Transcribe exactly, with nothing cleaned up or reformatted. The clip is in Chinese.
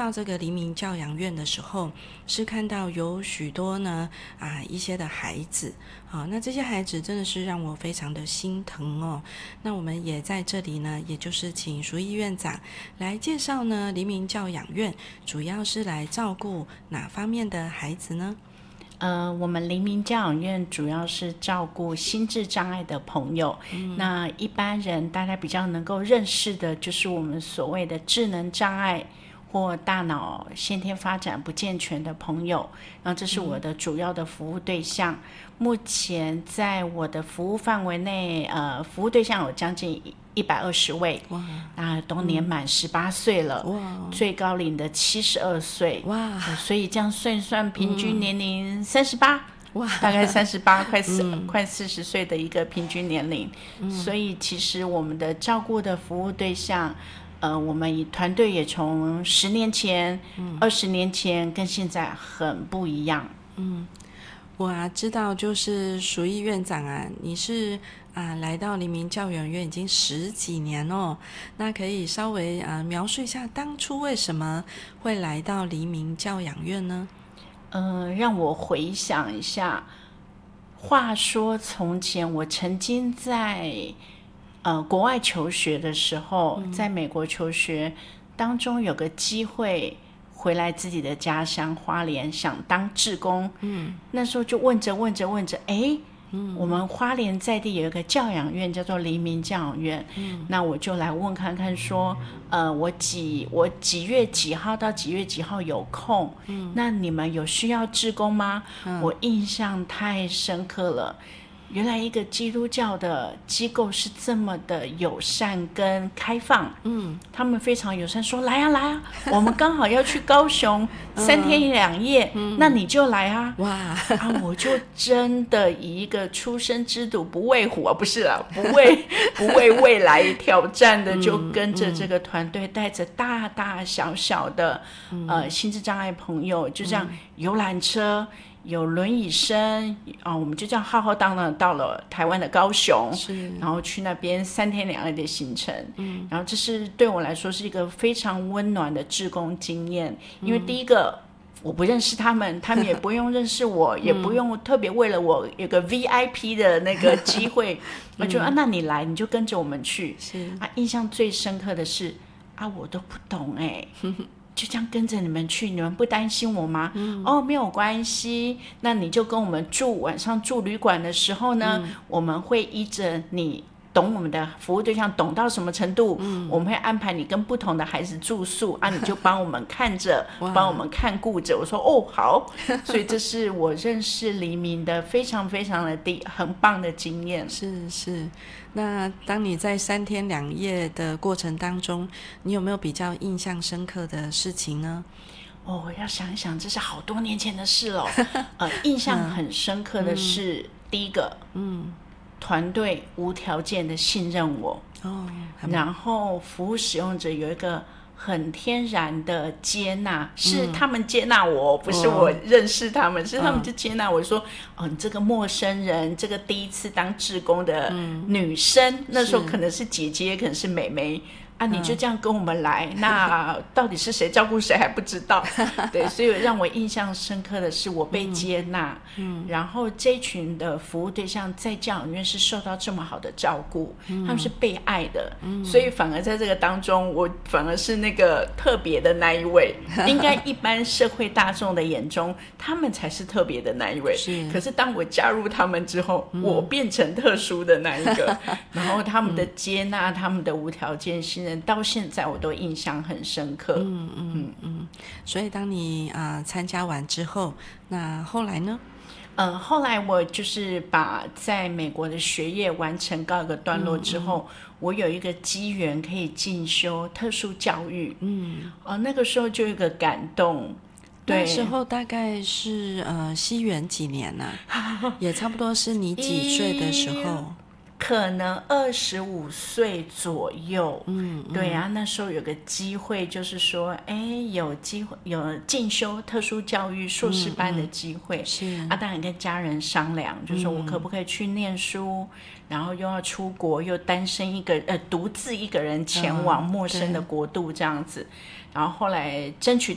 到这个黎明教养院的时候，是看到有许多呢啊一些的孩子，好、那这些孩子真的是让我非常的心疼哦。那我们也在这里呢，也就是请淑义院长来介绍呢黎明教养院主要是来照顾哪方面的孩子呢？ 呃，我们黎明教养院主要是照顾心智障碍的朋友、嗯、那一般人大家比较能够认识的就是我们所谓的智能障碍或大脑先天发展不健全的朋友，然后这是我的主要的服务对象、嗯、目前在我的服务范围内，呃，服务对象有将近一百二十位，哇，啊，都年满十八岁了，哇，最高龄的七十二岁，哇，所以这样算一算，平均年龄三十八，哇，大概三十八，快四、嗯、快四十岁的一个平均年龄、嗯，所以其实我们的照顾的服务对象。呃，我们团队也从十年前、二十、嗯、年前跟现在很不一样。 嗯，我啊知道，就是淑义院长啊，你是啊来到黎明教养院已经十几年哦，那可以稍微啊描述一下当初为什么会来到黎明教养院呢？ 呃，让我回想一下，话说从前我曾经在。呃，国外求学的时候、嗯、在美国求学当中有个机会回来自己的家乡花莲，想当志工，嗯，那时候就问着问着问着，哎、嗯，我们花莲在地有一个教养院叫做黎明教养院，嗯，那我就来问看看说，呃，我几我几月几号到几月几号有空，嗯，那你们有需要志工吗？嗯、我印象太深刻了。原来一个基督教的机构是这么的友善跟开放，嗯，他们非常友善，说来啊来啊，我们刚好要去高雄三天两夜、嗯，那你就来啊，哇啊！我就真的以一个初生之犊不畏虎啊，不是啊，不畏不畏未来挑战的，就跟着这个团队，带着大大小小的、嗯、呃心智障碍朋友，就这样游览车。有轮椅生、哦、我们就这样浩浩荡荡到了台湾的高雄，然后去那边三天两夜的行程、嗯、然后这是对我来说是一个非常温暖的志工经验、嗯、因为第一个我不认识他们，他们也不用认识我、嗯、也不用特别为了我有个 V I P 的那个机会我就、嗯、啊，那你来你就跟着我们去是、啊、印象最深刻的是啊，我都不懂哎、欸就这样跟着你们去，你们不担心我吗？嗯、哦，没有关系，那你就跟我们住，晚上住旅馆的时候呢、嗯、我们会依着你懂我们的服务对象懂到什么程度、嗯、我们会安排你跟不同的孩子住宿啊，你就帮我们看着帮我们看顾着。我说哦好，所以这是我认识黎明的非常非常的第很棒的经验。 是是，那当你在三天两夜的过程当中，你有没有比较印象深刻的事情呢？ 哦，要想一想，这是好多年前的事了。呃，印象很深刻的是、嗯、第一个，嗯，团队无条件的信任我，哦，然后服务使用者有一个很天然的接纳，是他们接纳我、嗯、不是我认识他们、哦、是他们就接纳我说、哦、你这个陌生人，这个第一次当志工的女生、嗯、那时候可能是姐姐可能是妹妹啊，你就这样跟我们来、嗯、那到底是谁照顾谁还不知道对，所以让我印象深刻的是我被接纳、嗯、然后这群的服务对象在教养院是受到这么好的照顾、嗯、他们是被爱的、嗯、所以反而在这个当中我反而是那个特别的那一位应该一般社会大众的眼中他们才是特别的那一位是，可是当我加入他们之后、嗯、我变成特殊的那一个然后他们的接纳、嗯、他们的无条件信任到现在我都印象很深刻。嗯嗯嗯，所以当你啊、呃、参加完之后，那后来呢？ 呃，后来我就是把在美国的学业完成告一个段落之后，嗯嗯、我有一个机缘可以进修特殊教育。嗯，哦、呃，那个时候就有一个感动。 那时候大概是呃西元几年呢、啊？也差不多是你几岁的时候？ 可能二十五岁左右，嗯，对啊，那时候有个机会，就是说，哎，有机会有进修特殊教育硕士班的机会，嗯嗯、是啊，当然跟家人商量，就是说我可不可以去念书，嗯、然后又要出国，又单身一个呃独自一个人前往陌生的国度这样子，嗯、然后后来争取